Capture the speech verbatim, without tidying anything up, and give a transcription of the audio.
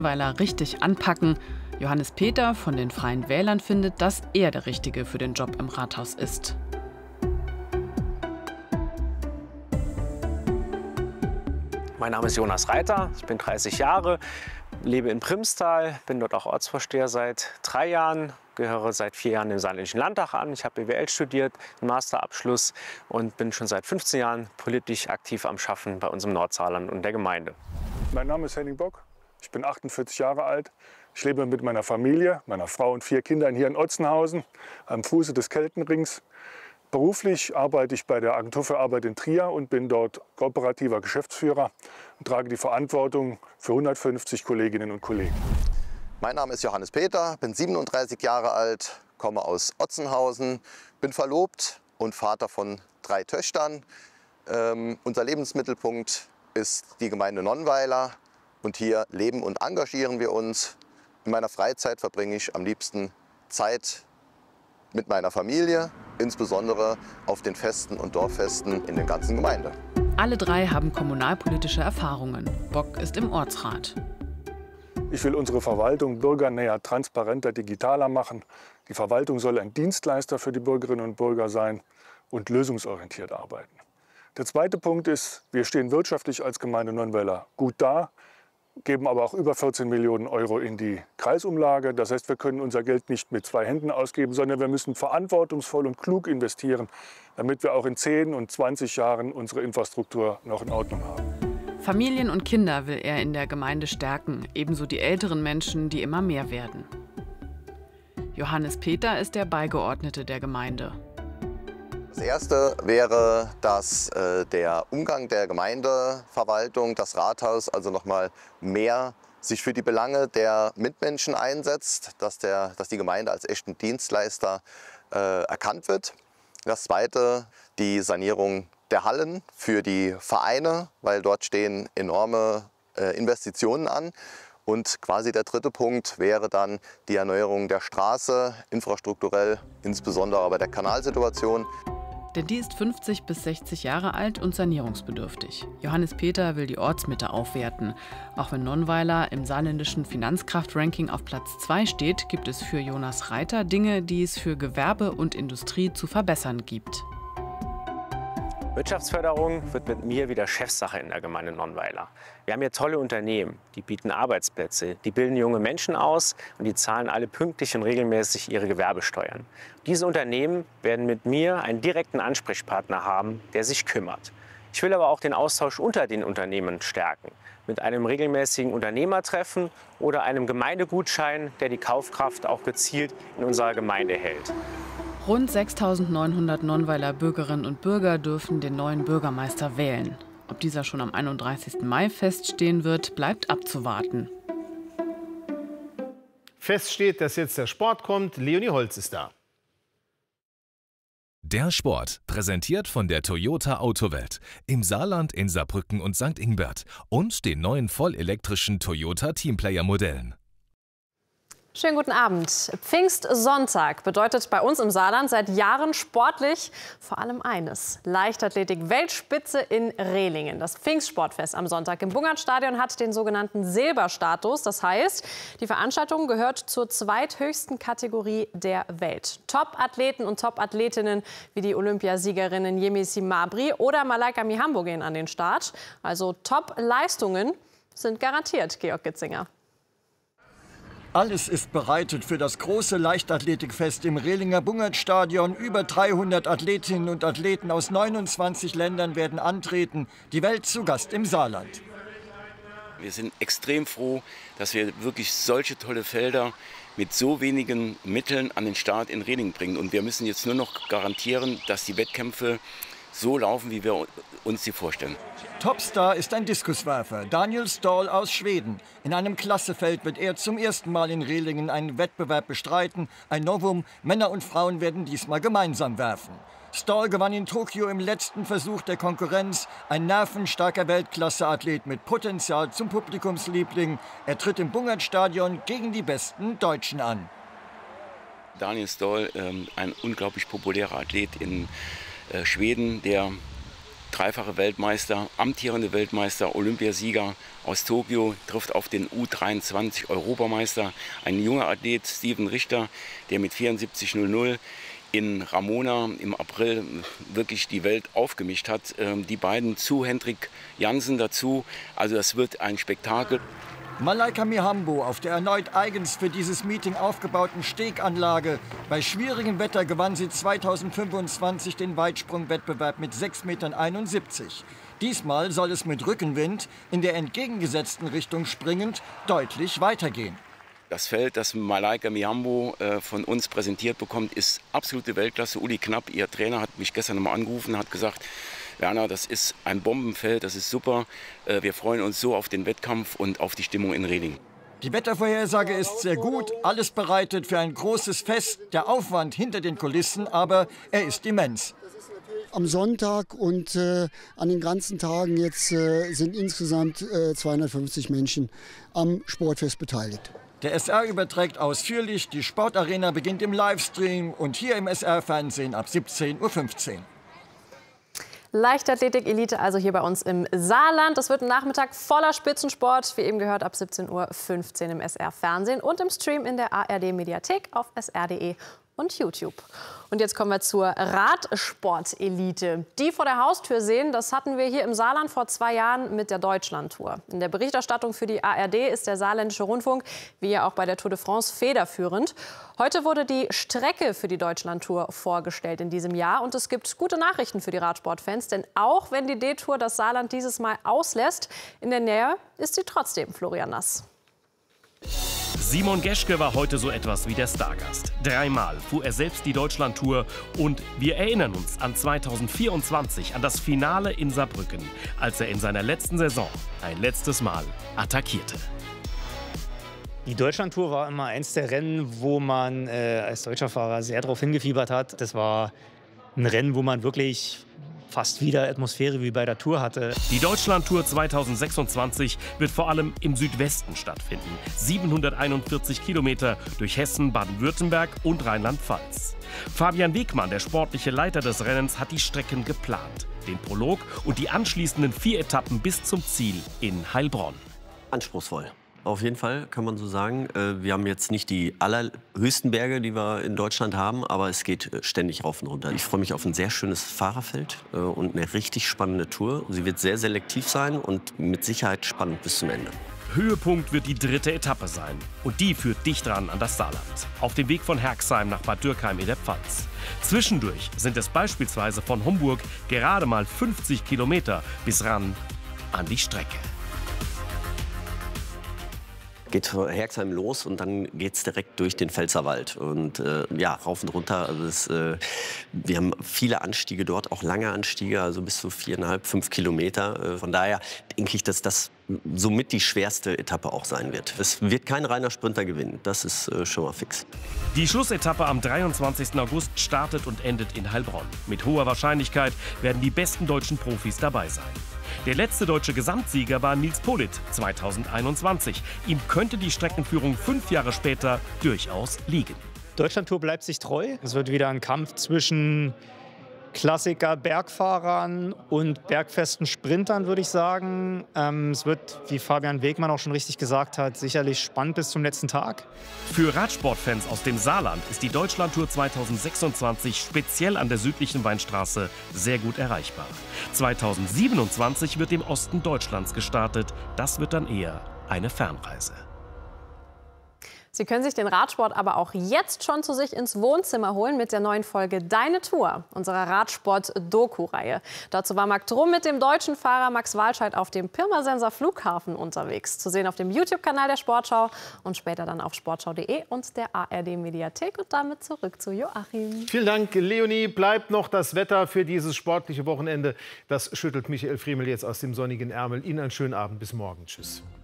Nonnweiler richtig anpacken. Johannes Peter von den Freien Wählern findet, dass er der Richtige für den Job im Rathaus ist. Mein Name ist Jonas Reiter, ich bin dreißig Jahre, lebe in Primstal, bin dort auch Ortsvorsteher seit drei Jahren, gehöre seit vier Jahren dem Saarländischen Landtag an. Ich habe B W L studiert, einen Masterabschluss und bin schon seit fünfzehn Jahren politisch aktiv am Schaffen bei uns im Nordsaarland und der Gemeinde. Mein Name ist Henning Bock, ich bin achtundvierzig Jahre alt. Ich lebe mit meiner Familie, meiner Frau und vier Kindern hier in Otzenhausen, am Fuße des Keltenrings. Beruflich arbeite ich bei der Agentur für Arbeit in Trier und bin dort kooperativer Geschäftsführer und trage die Verantwortung für hundertfünfzig Kolleginnen und Kollegen. Mein Name ist Johannes Peter, bin siebenunddreißig Jahre alt, komme aus Otzenhausen, bin verlobt und Vater von drei Töchtern. Ähm, unser Lebensmittelpunkt ist die Gemeinde Nonnweiler und hier leben und engagieren wir uns. In meiner Freizeit verbringe ich am liebsten Zeit mit meiner Familie, insbesondere auf den Festen und Dorffesten in der ganzen Gemeinde. Alle drei haben kommunalpolitische Erfahrungen. Bock ist im Ortsrat. Ich will unsere Verwaltung bürgernäher, transparenter, digitaler machen. Die Verwaltung soll ein Dienstleister für die Bürgerinnen und Bürger sein und lösungsorientiert arbeiten. Der zweite Punkt ist, wir stehen wirtschaftlich als Gemeinde Nonnweiler gut da, geben aber auch über vierzehn Millionen Euro in die Kreisumlage. Das heißt, wir können unser Geld nicht mit zwei Händen ausgeben, sondern wir müssen verantwortungsvoll und klug investieren, damit wir auch in zehn und zwanzig Jahren unsere Infrastruktur noch in Ordnung haben. Familien und Kinder will er in der Gemeinde stärken, ebenso die älteren Menschen, die immer mehr werden. Johannes Peter ist der Beigeordnete der Gemeinde. Das Erste wäre, dass äh, der Umgang der Gemeindeverwaltung, das Rathaus, also noch mal mehr sich für die Belange der Mitmenschen einsetzt, dass, der, dass die Gemeinde als echten Dienstleister äh, erkannt wird. Das Zweite, die Sanierung der Hallen für die Vereine, weil dort stehen enorme äh, Investitionen an. Und quasi der dritte Punkt wäre dann die Erneuerung der Straße, infrastrukturell, insbesondere bei der Kanalsituation. Denn die ist fünfzig bis sechzig Jahre alt und sanierungsbedürftig. Johannes Peter will die Ortsmitte aufwerten. Auch wenn Nonnweiler im saarländischen Finanzkraft-Ranking auf Platz zwei steht, gibt es für Jonas Reiter Dinge, die es für Gewerbe und Industrie zu verbessern gibt. Wirtschaftsförderung wird mit mir wieder Chefsache in der Gemeinde Nonnweiler. Wir haben hier tolle Unternehmen, die bieten Arbeitsplätze, die bilden junge Menschen aus und die zahlen alle pünktlich und regelmäßig ihre Gewerbesteuern. Diese Unternehmen werden mit mir einen direkten Ansprechpartner haben, der sich kümmert. Ich will aber auch den Austausch unter den Unternehmen stärken, mit einem regelmäßigen Unternehmertreffen oder einem Gemeindegutschein, der die Kaufkraft auch gezielt in unserer Gemeinde hält. Rund sechstausendneunhundert Nonnweiler Bürgerinnen und Bürger dürfen den neuen Bürgermeister wählen. Ob dieser schon am einunddreißigsten Mai feststehen wird, bleibt abzuwarten. Fest steht, dass jetzt der Sport kommt. Leonie Holz ist da. Der Sport, präsentiert von der Toyota Autowelt. Im Saarland, in Saarbrücken und Sankt Ingbert. Und den neuen vollelektrischen Toyota Teamplayer-Modellen. Schönen guten Abend. Pfingstsonntag bedeutet bei uns im Saarland seit Jahren sportlich vor allem eines: Leichtathletik-Weltspitze in Rehlingen. Das Pfingstsportfest am Sonntag im Bungertstadion hat den sogenannten Silberstatus. Das heißt, die Veranstaltung gehört zur zweithöchsten Kategorie der Welt. Top-Athleten und Top-Athletinnen wie die Olympiasiegerinnen Yemisi Mabry oder Malaika Mihambo gehen an den Start. Also Top-Leistungen sind garantiert, Georg Gitzinger. Alles ist bereitet für das große Leichtathletikfest im Rehlinger Bungertstadion. Über dreihundert Athletinnen und Athleten aus neunundzwanzig Ländern werden antreten. Die Welt zu Gast im Saarland. Wir sind extrem froh, dass wir wirklich solche tolle Felder mit so wenigen Mitteln an den Start in Rehlingen bringen. Und wir müssen jetzt nur noch garantieren, dass die Wettkämpfe so laufen, wie wir uns sie vorstellen. Topstar ist ein Diskuswerfer, Daniel Ståhl aus Schweden. In einem Klassefeld wird er zum ersten Mal in Rehlingen einen Wettbewerb bestreiten. Ein Novum, Männer und Frauen werden diesmal gemeinsam werfen. Ståhl gewann in Tokio im letzten Versuch der Konkurrenz. Ein nervenstarker Weltklasse-Athlet mit Potenzial zum Publikumsliebling. Er tritt im Bungertstadion gegen die besten Deutschen an. Daniel Ståhl, ähm, ein unglaublich populärer Athlet in äh, Schweden, der dreifache Weltmeister, amtierende Weltmeister, Olympiasieger aus Tokio, trifft auf den U dreiundzwanzig Europameister, ein junger Athlet, Steven Richter, der mit vierundsiebzig null null in Ramona im April wirklich die Welt aufgemischt hat. Die beiden zu Hendrik Jansen dazu, also das wird ein Spektakel. Malaika Mihambo auf der erneut eigens für dieses Meeting aufgebauten Steganlage. Bei schwierigem Wetter gewann sie zweitausendfünfundzwanzig den Weitsprungwettbewerb mit sechs Komma einundsiebzig Metern. Diesmal soll es mit Rückenwind in der entgegengesetzten Richtung springend deutlich weitergehen. Das Feld, das Malaika Mihambo äh, von uns präsentiert bekommt, ist absolute Weltklasse. Uli Knapp, ihr Trainer, hat mich gestern noch mal angerufen, hat gesagt, Werner, das ist ein Bombenfeld, das ist super. Äh, wir freuen uns so auf den Wettkampf und auf die Stimmung in Reding. Die Wettervorhersage ist sehr gut, alles bereitet für ein großes Fest. Der Aufwand hinter den Kulissen, aber er ist immens. Am Sonntag und äh, an den ganzen Tagen jetzt äh, sind insgesamt äh, zweihundertfünfzig Menschen am Sportfest beteiligt. Der S R überträgt ausführlich, die Sportarena beginnt im Livestream und hier im S R-Fernsehen ab siebzehn Uhr fünfzehn. Leichtathletik-Elite also hier bei uns im Saarland. Das wird ein Nachmittag voller Spitzensport, wie eben gehört, ab siebzehn Uhr fünfzehn im S R-Fernsehen und im Stream in der A R D-Mediathek auf S R punkt de und YouTube. Und jetzt kommen wir zur Radsport-Elite. Die vor der Haustür sehen, das hatten wir hier im Saarland vor zwei Jahren mit der Deutschlandtour. In der Berichterstattung für die A R D ist der Saarländische Rundfunk, wie ja auch bei der Tour de France, federführend. Heute wurde die Strecke für die Deutschlandtour vorgestellt in diesem Jahr. Und es gibt gute Nachrichten für die Radsportfans. Denn auch wenn die D-Tour das Saarland dieses Mal auslässt, in der Nähe ist sie trotzdem Florian Nass. Simon Geschke war heute so etwas wie der Stargast. Dreimal fuhr er selbst die Deutschlandtour und wir erinnern uns an zweitausendvierundzwanzig, an das Finale in Saarbrücken, als er in seiner letzten Saison ein letztes Mal attackierte. Die Deutschlandtour war immer eins der Rennen, wo man äh, als deutscher Fahrer sehr darauf hingefiebert hat. Das war ein Rennen, wo man wirklich fast wieder Atmosphäre wie bei der Tour hatte. Die Deutschlandtour zweitausendsechsundzwanzig wird vor allem im Südwesten stattfinden. siebenhunderteinundvierzig Kilometer durch Hessen, Baden-Württemberg und Rheinland-Pfalz. Fabian Wegmann, der sportliche Leiter des Rennens, hat die Strecken geplant. Den Prolog und die anschließenden vier Etappen bis zum Ziel in Heilbronn. Anspruchsvoll. Auf jeden Fall kann man so sagen. Wir haben jetzt nicht die allerhöchsten Berge, die wir in Deutschland haben, aber es geht ständig rauf und runter. Ich freue mich auf ein sehr schönes Fahrerfeld und eine richtig spannende Tour. Sie wird sehr selektiv sein und mit Sicherheit spannend bis zum Ende. Höhepunkt wird die dritte Etappe sein. Und die führt dicht ran an das Saarland. Auf dem Weg von Herxheim nach Bad Dürkheim in der Pfalz. Zwischendurch sind es beispielsweise von Homburg gerade mal fünfzig Kilometer bis ran an die Strecke. Geht von Herxheim los und dann geht es direkt durch den Pfälzerwald. Und äh, ja, rauf und runter. Also das, äh, wir haben viele Anstiege dort, auch lange Anstiege, also bis zu viereinhalb, fünf Kilometer. Äh, von daher denke ich, dass das somit die schwerste Etappe auch sein wird. Es wird kein reiner Sprinter gewinnen, das ist äh, schon mal fix. Die Schlussetappe am dreiundzwanzigsten August startet und endet in Heilbronn. Mit hoher Wahrscheinlichkeit werden die besten deutschen Profis dabei sein. Der letzte deutsche Gesamtsieger war Nils Politt zweitausendeinundzwanzig. Ihm könnte die Streckenführung fünf Jahre später durchaus liegen. Deutschlandtour bleibt sich treu. Es wird wieder ein Kampf zwischen Klassiker-Bergfahrern und bergfesten Sprintern, würde ich sagen. Ähm, es wird, wie Fabian Wegmann auch schon richtig gesagt hat, sicherlich spannend bis zum letzten Tag. Für Radsportfans aus dem Saarland ist die Deutschlandtour zweitausendsechsundzwanzig speziell an der südlichen Weinstraße sehr gut erreichbar. zweitausendsiebenundzwanzig wird im Osten Deutschlands gestartet. Das wird dann eher eine Fernreise. Sie können sich den Radsport aber auch jetzt schon zu sich ins Wohnzimmer holen mit der neuen Folge Deine Tour, unserer Radsport-Doku-Reihe. Dazu war Marc Drum mit dem deutschen Fahrer Max Walscheid auf dem Pirmasenser Flughafen unterwegs. Zu sehen auf dem YouTube-Kanal der Sportschau und später dann auf sportschau punkt de und der A R D-Mediathek. Und damit zurück zu Joachim. Vielen Dank, Leonie. Bleibt noch das Wetter für dieses sportliche Wochenende. Das schüttelt Michael Friemel jetzt aus dem sonnigen Ärmel. Ihnen einen schönen Abend. Bis morgen. Tschüss.